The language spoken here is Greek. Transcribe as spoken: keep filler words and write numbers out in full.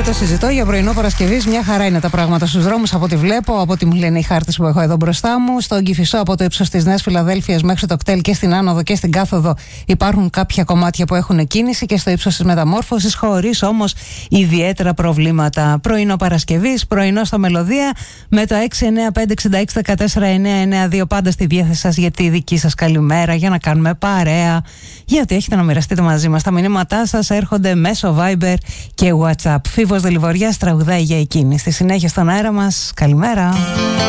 το συζητώ για πρωινό Παρασκευής. Μια χαρά είναι τα πράγματα στους δρόμους από ό,τι βλέπω, από ό,τι μου λένε οι χάρτες που έχω εδώ μπροστά μου. Στον Κηφισό, από το ύψος της Νέας Φιλαδέλφειας μέχρι το κτέλ και στην άνοδο και στην κάθοδο, υπάρχουν κάποια κομμάτια που έχουν κίνηση και στο ύψος της Μεταμόρφωσης, χωρίς όμως ιδιαίτερα προβλήματα. Πρωινό Παρασκευής, πρωινό στο Μελωδία, με το έξι εννιά πέντε έξι έξι ένα τέσσερα εννιά εννιά δύο πάντα στη διάθεση σας για τη δική σας καλημέρα, για να κάνουμε παρέα, γιατί έχετε να μοιραστείτε μαζί μας. Τα μηνύματά σας έρχονται μέσω Viber και WhatsApp. Φίβος Δελιβοριάς τραγουδάει για εκείνη. Στη συνέχεια στον αέρα μας. Καλημέρα.